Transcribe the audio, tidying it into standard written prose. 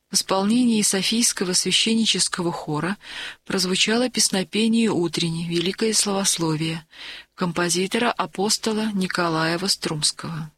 В исполнении Софийского священнического хора прозвучало песнопение утреннее, великое славословие, композитора апостола Николая Струмского.